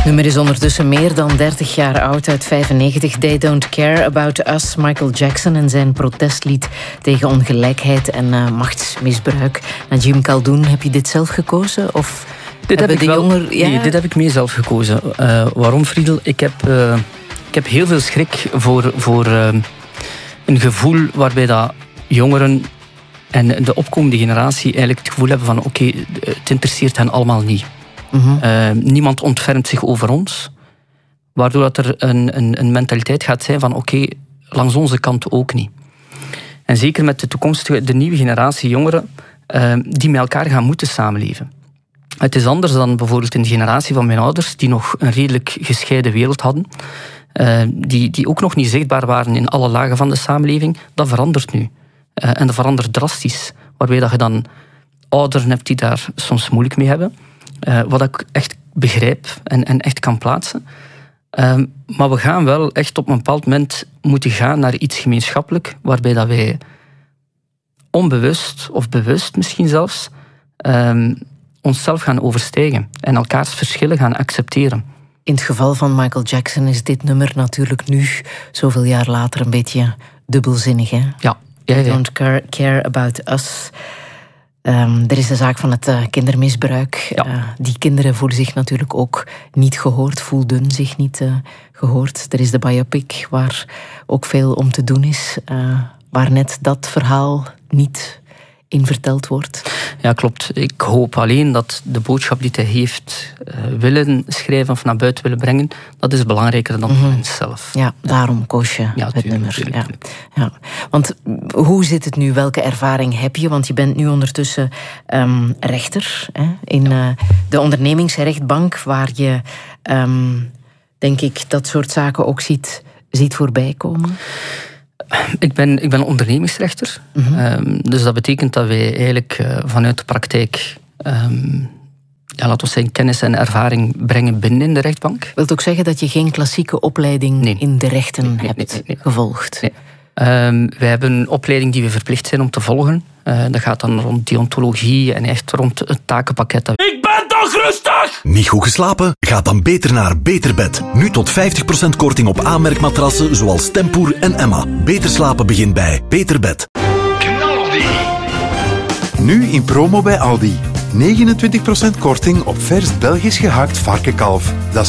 nummer is ondertussen meer dan 30 jaar oud, uit 95. They Don't Care About Us. Michael Jackson en zijn protestlied tegen ongelijkheid en machtsmisbruik. Najim Khaldoon, heb je dit zelf gekozen? Of dit heb ik mee zelf gekozen. Waarom, Friedel? Ik heb heel veel schrik voor een gevoel waarbij dat jongeren en de opkomende generatie eigenlijk het gevoel hebben van oké, het interesseert hen allemaal niet. Niemand ontfermt zich over ons. Waardoor dat er een mentaliteit gaat zijn van oké, langs onze kant ook niet. En zeker met de nieuwe generatie jongeren die met elkaar gaan moeten samenleven. Het is anders dan bijvoorbeeld in de generatie van mijn ouders, die nog een redelijk gescheiden wereld hadden. Die ook nog niet zichtbaar waren in alle lagen van de samenleving. Dat verandert nu. En dat verandert drastisch. Waarbij dat je dan ouderen hebt die daar soms moeilijk mee hebben. Wat ik echt begrijp en echt kan plaatsen. Maar we gaan wel echt op een bepaald moment moeten gaan naar iets gemeenschappelijk, waarbij dat wij onbewust of bewust misschien zelfs onszelf gaan overstijgen en elkaars verschillen gaan accepteren. In het geval van Michael Jackson is dit nummer natuurlijk nu, zoveel jaar later, een beetje dubbelzinnig, hè? Ja. They Don't Care About Us. Er is de zaak van het kindermisbruik. Ja. Die kinderen voelen zich natuurlijk ook niet gehoord, voelden zich niet gehoord. Er is de biopic waar ook veel om te doen is, waar net dat verhaal niet in verteld wordt. Ja, klopt. Ik hoop alleen dat de boodschap die hij heeft willen schrijven of naar buiten willen brengen, dat is belangrijker dan de mens zelf. Ja, daarom koos je het nummer. Tuurlijk. Ja. Want hoe zit het nu? Welke ervaring heb je? Want je bent nu ondertussen rechter in de ondernemingsrechtbank, waar je, denk ik, dat soort zaken ook ziet voorbij komen. Ik ben ondernemingsrechter. Dus dat betekent dat wij eigenlijk vanuit de praktijk laten we zeggen, kennis en ervaring brengen binnen in de rechtbank. Wilt ook zeggen dat je geen klassieke opleiding in de rechten hebt gevolgd? Nee. Wij hebben een opleiding die we verplicht zijn om te volgen. Dat gaat dan rond deontologie en echt rond het takenpakket. Ik ben toch rustig! Niet goed geslapen? Ga dan beter naar Beterbed. Nu tot 50% korting op aanmerkmatrassen zoals Tempoer en Emma. Beter slapen begint bij Beterbed. Knaldi! Nu in promo bij Aldi. 29% korting op vers Belgisch gehakt varkenkalf. Dat